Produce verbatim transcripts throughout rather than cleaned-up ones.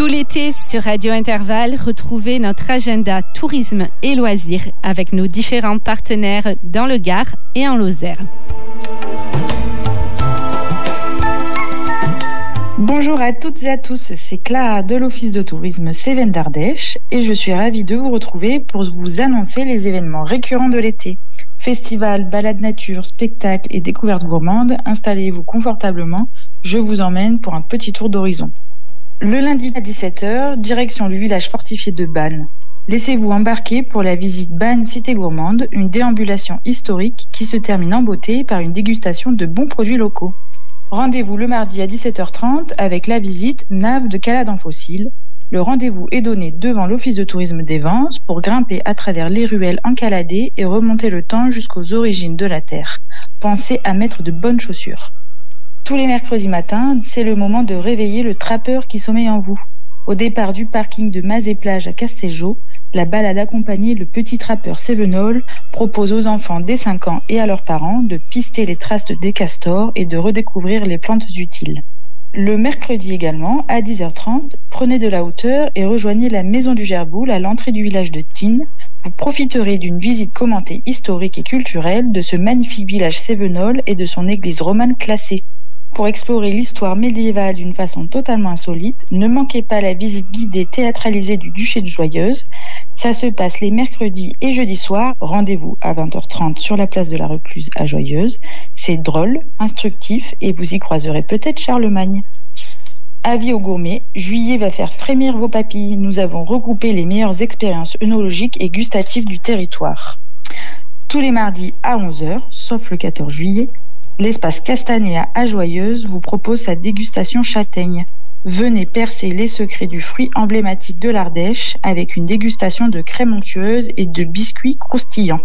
Tout l'été sur Radio Intervalle, retrouvez notre agenda tourisme et loisirs avec nos différents partenaires dans le Gard et en Lozère. Bonjour à toutes et à tous, c'est Clara de l'Office de tourisme Cévennes d'Ardèche et je suis ravie de vous retrouver pour vous annoncer les événements récurrents de l'été. Festival, balade nature, spectacles et découvertes gourmandes, installez-vous confortablement, je vous emmène pour un petit tour d'horizon. Le lundi à dix-sept heures, direction le village fortifié de Bannes. Laissez-vous embarquer pour la visite Bannes Cité Gourmande, une déambulation historique qui se termine en beauté par une dégustation de bons produits locaux. Rendez-vous le mardi à dix-sept heures trente avec la visite Nave de Caladans fossile. Le rendez-vous est donné devant l'Office de tourisme des Vences pour grimper à travers les ruelles encaladées et remonter le temps jusqu'aux origines de la Terre. Pensez à mettre de bonnes chaussures. Tous les mercredis matins, c'est le moment de réveiller le trappeur qui sommeille en vous. Au départ du parking de Mazet-Plage à Casteljau, la balade accompagnée Le Petit Trappeur Cévenol propose aux enfants dès cinq ans et à leurs parents de pister les traces des castors et de redécouvrir les plantes utiles. Le mercredi également, à dix heures trente, prenez de la hauteur et rejoignez la Maison du Gerboul à l'entrée du village de Tignes. Vous profiterez d'une visite commentée historique et culturelle de ce magnifique village cévenol et de son église romane classée. Pour explorer l'histoire médiévale d'une façon totalement insolite, ne manquez pas la visite guidée théâtralisée du Duché de Joyeuse. Ça se passe les mercredis et jeudis soirs. Rendez-vous à vingt heures trente sur la place de la Recluse à Joyeuse. C'est drôle, instructif et vous y croiserez peut-être Charlemagne. Avis aux gourmets, juillet va faire frémir vos papilles. Nous avons regroupé les meilleures expériences œnologiques et gustatives du territoire. Tous les mardis à onze heures, sauf le quatorze juillet, l'espace Castanéa à Joyeuse vous propose sa dégustation châtaigne. Venez percer les secrets du fruit emblématique de l'Ardèche avec une dégustation de crème onctueuse et de biscuits croustillants.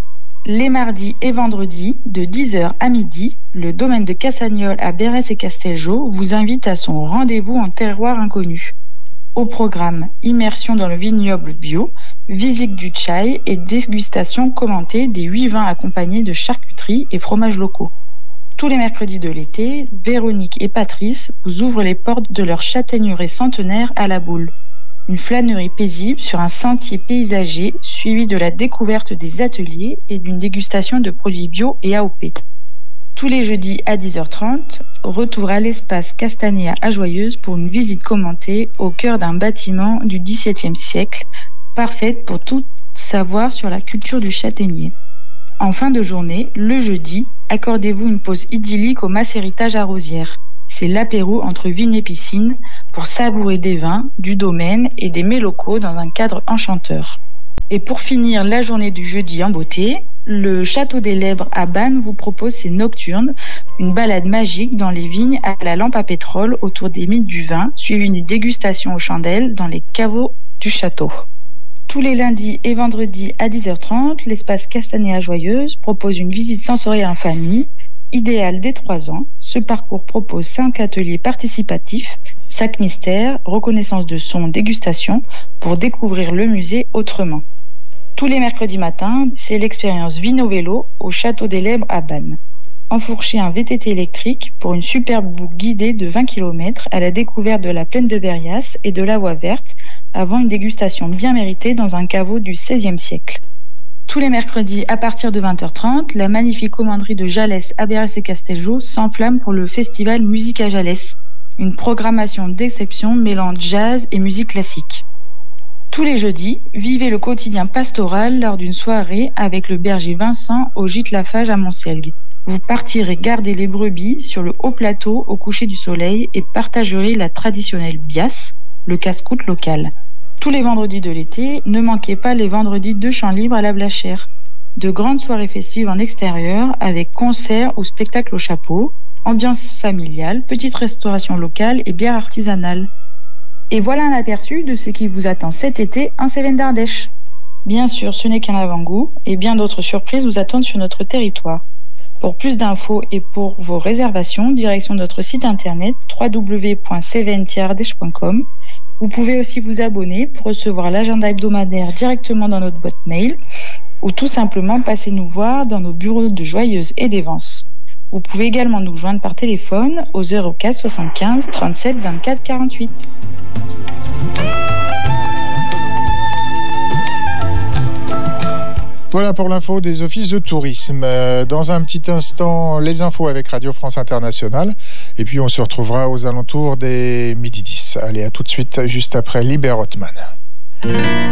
Les mardis et vendredis, de dix heures à midi, le domaine de Cassagnol à Bérès et Casteljau vous invite à son rendez-vous en terroir inconnu. Au programme, immersion dans le vignoble bio, visite du tchai et dégustation commentée des huit vins accompagnés de charcuterie et fromages locaux. Tous les mercredis de l'été, Véronique et Patrice vous ouvrent les portes de leur châtaigneraie centenaire à la Boule. Une flânerie paisible sur un sentier paysager suivi de la découverte des ateliers et d'une dégustation de produits bio et A O P. Tous les jeudis à dix heures trente, retour à l'espace Castanéa à Joyeuse pour une visite commentée au cœur d'un bâtiment du dix-septième siècle, parfaite pour tout savoir sur la culture du châtaignier. En fin de journée, le jeudi, accordez-vous une pause idyllique au Macéritage à Rosières. C'est l'apéro entre vigne et piscine pour savourer des vins, du domaine et des mets locaux dans un cadre enchanteur. Et pour finir la journée du jeudi en beauté, le Château des Lèbres à Bannes vous propose ses nocturnes, une balade magique dans les vignes à la lampe à pétrole autour des mythes du vin, suivie d'une dégustation aux chandelles dans les caveaux du château. Tous les lundis et vendredis à dix heures trente, l'espace Castanéa Joyeuse propose une visite sensorielle en famille, idéale dès trois ans. Ce parcours propose cinq ateliers participatifs, sac mystère, reconnaissance de son, dégustation, pour découvrir le musée autrement. Tous les mercredis matins, c'est l'expérience Vino Vélo au Château des Lèbres à Bannes. Enfourchez un V T T électrique pour une superbe boucle guidée de vingt kilomètres à la découverte de la plaine de Berrias et de la Voie verte, avant une dégustation bien méritée dans un caveau du seizième siècle. Tous les mercredis à partir de vingt heures trente, la magnifique commanderie de Jalès à Bérès et Casteljau s'enflamme pour le festival Musique à Jalès, une programmation d'exception mêlant jazz et musique classique. Tous les jeudis, vivez le quotidien pastoral lors d'une soirée avec le berger Vincent au gîte Lafage à Montselgue. Vous partirez garder les brebis sur le haut plateau au coucher du soleil et partagerez la traditionnelle biasse, le casse-croûte local. Tous les vendredis de l'été, ne manquez pas les vendredis de chant libre à la Blachère. De grandes soirées festives en extérieur avec concerts ou spectacles au chapeau, ambiance familiale, petite restauration locale et bière artisanale. Et voilà un aperçu de ce qui vous attend cet été en Cévennes d'Ardèche. Bien sûr, ce n'est qu'un avant-goût et bien d'autres surprises vous attendent sur notre territoire. Pour plus d'infos et pour vos réservations, direction notre site internet w w w point cévennes tiret ardèche point com. Vous pouvez aussi vous abonner pour recevoir l'agenda hebdomadaire directement dans notre boîte mail ou tout simplement passer nous voir dans nos bureaux de Joyeuse et d'Evance. Vous pouvez également nous joindre par téléphone au zéro quatre soixante-quinze trente-sept vingt-quatre quarante-huit. Voilà pour l'info des offices de tourisme. Dans un petit instant, les infos avec Radio France Internationale. Et puis, on se retrouvera aux alentours des midi dix. Allez, à tout de suite, juste après Liber Othman.